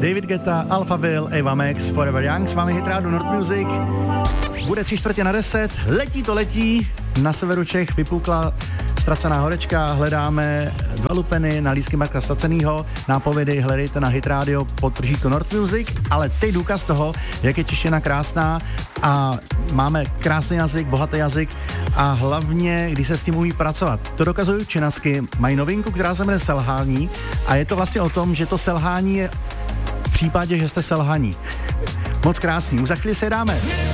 David Guetta, Alphaville, Ava Max, Forever Young, s vámi Hit Radio Nord Music. Bude 9:45, letí, na severu Čech vypukla ztracená horečka, hledáme dva lupeny na lístky Marka Stacenýho, nápovědy hledejte na Hit Radio _ Nord Music, ale teď důkaz toho, jak je čeština krásná a máme krásný jazyk, bohatý jazyk a hlavně, když se s tím umí pracovat. To dokazují Činasky, mají novinku, která se jmenuje Selhání a je to vlastně o tom, že to selhání je v případě, že jste selhaní. Moc krásný, už za chvíli se dáme.